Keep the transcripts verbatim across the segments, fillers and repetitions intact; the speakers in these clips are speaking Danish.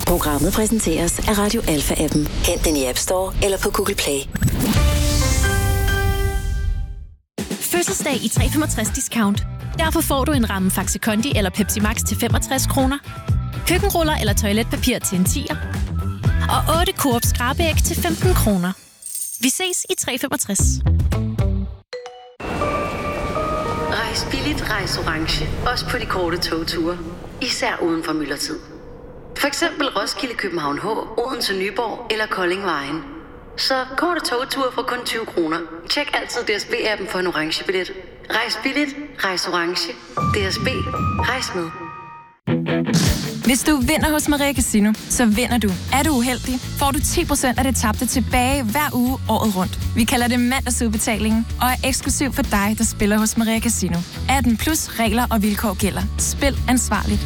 Programmet præsenteres af Radio Alpha-appen. Hent den i App Store eller på Google Play. Fødselsdag i tre komma femogtres discount. Derfor får du en ramme Faxe Kondi eller Pepsi Max til femogtres kroner. Køkkenruller eller toiletpapir til en tier. Og otte Coop skrabeæg til femten kroner. Vi ses i tre komma femogtres. Rejs billigt, rejs orange. Også på de korte togture. Især uden for myldretid. For eksempel Roskilde, København H, Odense, Nyborg eller Kolding Vejen. Så korte togture for kun tyve kroner. Tjek altid D S B-appen for en orange billet. Rejs billigt, rejs orange. D S B, rejs med. Hvis du vinder hos Maria Casino, så vinder du. Er du uheldig, får du ti procent af det tabte tilbage hver uge året rundt. Vi kalder det mandagsudbetalingen og er eksklusiv for dig, der spiller hos Maria Casino. atten plus regler og vilkår gælder. Spil ansvarligt.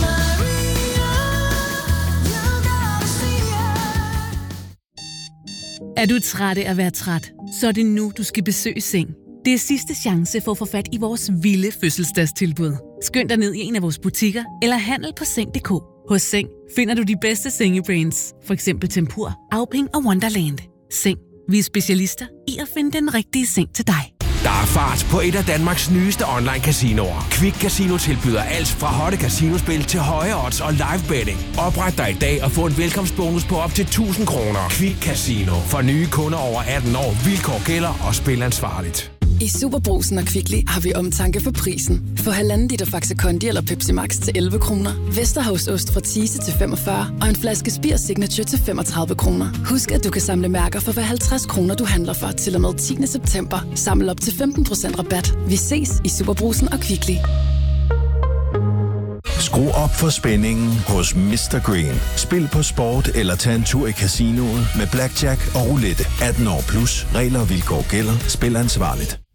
Er du træt af at være træt? Så er det nu, du skal besøge Seng. Det er sidste chance for at få fat i vores vilde fødselsdagstilbud. Skynd dig ned i en af vores butikker eller handel på seng punktum d k. Hos Seng finder du de bedste sengebrands, for eksempel Tempur, Auping og Wonderland. Seng. Vi er specialister i at finde den rigtige seng til dig. Der er fart på et af Danmarks nyeste online-casinoer. Quick Casino tilbyder alt fra hotte casinospil til høje odds og live betting. Opret dig i dag og få en velkomstbonus på op til tusind kroner. Quick Casino. For nye kunder over atten år. Vilkår gælder og spil ansvarligt. I Superbrugsen og Kvickly har vi omtanke for prisen. Få halvanden liter Faxe Kondi eller Pepsi Max til elleve kroner. Vesterhavsost fra Thise til femogfyrre og en flaske Spir Signature til femogtredive kroner. Husk, at du kan samle mærker for hver halvtreds kroner, du handler for til og med tiende september. Samle op til femten procent rabat. Vi ses i Superbrugsen og Kvickly. Skru op for spændingen hos mister Green. Spil på sport eller tag en tur i casinoet med blackjack og roulette. atten år plus. Regler og vilkår gælder. Spil ansvarligt.